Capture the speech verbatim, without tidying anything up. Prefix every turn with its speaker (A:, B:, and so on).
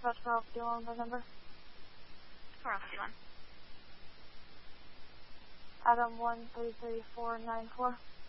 A: Dispatch for fifty-one, the number.
B: four fifty-one.
A: Adam one three three four nine four.